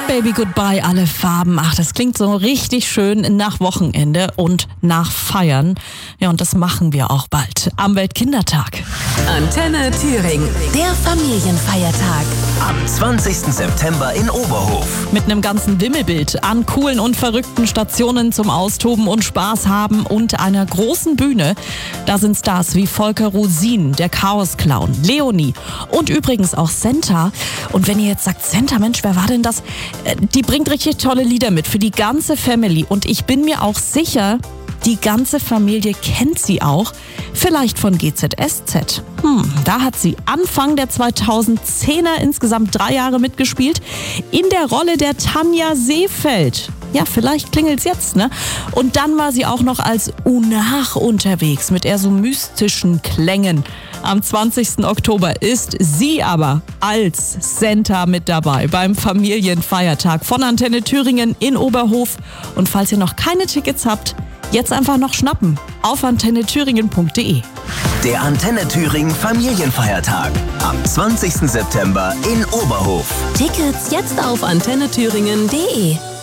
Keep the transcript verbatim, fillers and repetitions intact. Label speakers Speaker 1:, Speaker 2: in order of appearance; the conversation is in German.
Speaker 1: Baby Goodbye, alle Farben. Ach, das klingt so richtig schön nach Wochenende und nach Feiern. Ja, und das machen wir auch bald am Weltkindertag.
Speaker 2: Antenne Thüringen, der Familienfeiertag.
Speaker 3: Am zwanzigsten September in Oberhof.
Speaker 1: Mit einem ganzen Wimmelbild an coolen und verrückten Stationen zum Austoben und Spaß haben und einer großen Bühne. Da sind Stars wie Volker Rosin, der Chaos-Clown, Leonie und übrigens auch Senta. Und wenn ihr jetzt sagt, Senta, Mensch, wer war denn das? Die bringt richtig tolle Lieder mit für die ganze Family. Und ich bin mir auch sicher, die ganze Familie kennt sie auch, vielleicht von G Z S Z. Hm, da hat sie Anfang der zweitausendzehner insgesamt drei Jahre mitgespielt, in der Rolle der Tanja Seefeld. Ja, vielleicht klingelt's jetzt, ne? Und dann war sie auch noch als Unach unterwegs mit eher so mystischen Klängen. Am zwanzigsten Oktober ist sie aber als Senta mit dabei beim Familienfeiertag von Antenne Thüringen in Oberhof. Und falls ihr noch keine Tickets habt, jetzt einfach noch schnappen auf antenne thüringen punkt de.
Speaker 3: Der Antenne Thüringen Familienfeiertag am zwanzigsten September in Oberhof.
Speaker 2: Tickets jetzt auf antenne thüringen punkt de.